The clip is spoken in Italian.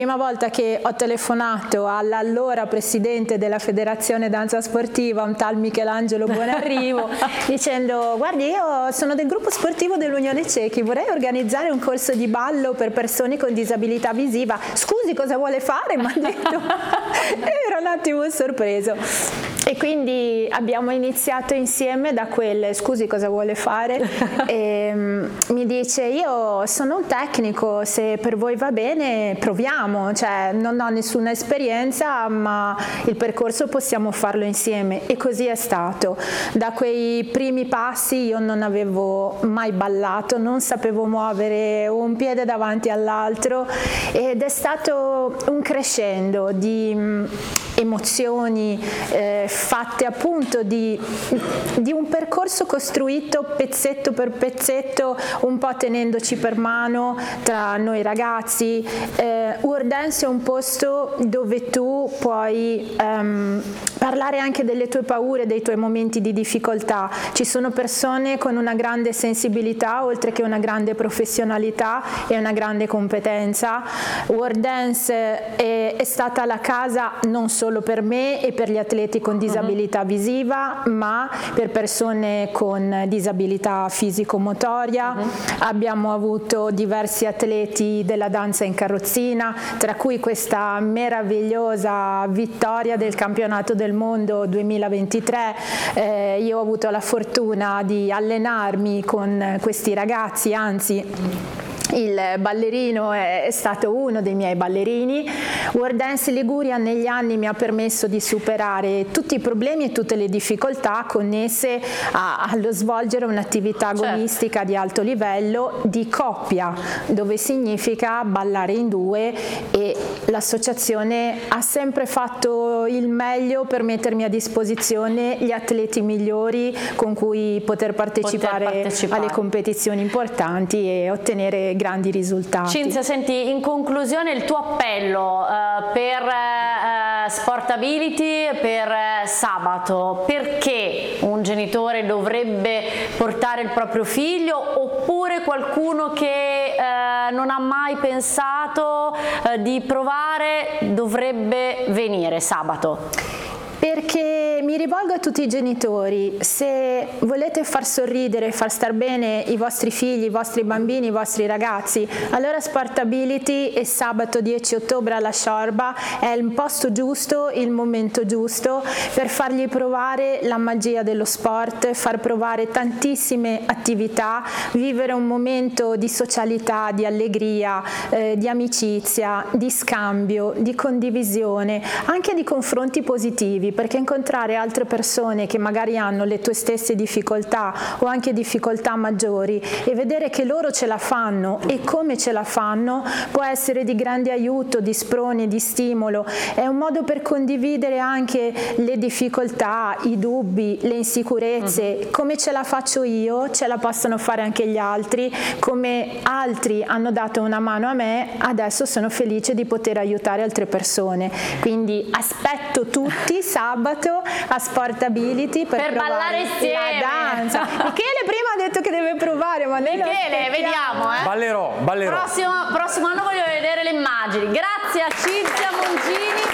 Prima volta che ho telefonato all'allora presidente della Federazione Danza Sportiva, un tal Michelangelo Buonarrivo, dicendo: guardi, io sono del gruppo sportivo dell'Unione Ciechi, vorrei organizzare un corso di ballo per persone con disabilità visiva. Scusi, cosa vuole fare? Mi ha detto. Ero un attimo sorpreso. E quindi abbiamo iniziato insieme da quel scusi cosa vuole fare e mi dice: io sono un tecnico, se per voi va bene proviamo, cioè non ho nessuna esperienza ma il percorso possiamo farlo insieme, e così è stato. Da quei primi passi io non avevo mai ballato, non sapevo muovere un piede davanti all'altro, ed è stato un crescendo di emozioni fatte appunto di un percorso costruito pezzetto per pezzetto, un po' tenendoci per mano tra noi ragazzi. World Dance è un posto dove tu puoi parlare anche delle tue paure, dei tuoi momenti di difficoltà. Ci sono persone con una grande sensibilità, oltre che una grande professionalità e una grande competenza. World Dance è stata la casa non solo per me e per gli atleti con disabilità visiva, ma per persone con disabilità fisico-motoria. Abbiamo avuto diversi atleti della danza in carrozzina, tra cui questa meravigliosa vittoria del campionato del mondo 2023. Io ho avuto la fortuna di allenarmi con questi ragazzi, anzi il ballerino è stato uno dei miei ballerini. World Dance Liguria negli anni mi ha permesso di superare tutti i problemi e tutte le difficoltà connesse allo svolgere un'attività agonistica di alto livello di coppia, dove significa ballare in due, e l'associazione ha sempre fatto il meglio per mettermi a disposizione gli atleti migliori con cui poter partecipare alle competizioni importanti e ottenere grandi risultati. Cinzia, senti, in conclusione il tuo appello per Sportability, per sabato: perché un genitore dovrebbe portare il proprio figlio, oppure qualcuno che non ha mai pensato di provare dovrebbe venire sabato? Perché mi rivolgo a tutti i genitori: se volete far sorridere, far star bene i vostri figli, i vostri bambini, i vostri ragazzi, allora Sportability e sabato 10 ottobre alla Sciorba è il posto giusto, il momento giusto per fargli provare la magia dello sport, far provare tantissime attività, vivere un momento di socialità, di allegria, di amicizia, di scambio, di condivisione, anche di confronti positivi, perché incontrare altre persone che magari hanno le tue stesse difficoltà o anche difficoltà maggiori e vedere che loro ce la fanno e come ce la fanno può essere di grande aiuto, di sprone, di stimolo. È un modo per condividere anche le difficoltà, i dubbi, le insicurezze. Come ce la faccio io, ce la possono fare anche gli altri. Come altri hanno dato una mano a me, adesso sono felice di poter aiutare altre persone. Quindi aspetto tutti sabato a Sportability per ballare insieme la danza. Michele prima ha detto che deve provare, ma Michele, vediamo, ballerò. Prossimo anno voglio vedere le immagini. Grazie a Cinzia Moncini.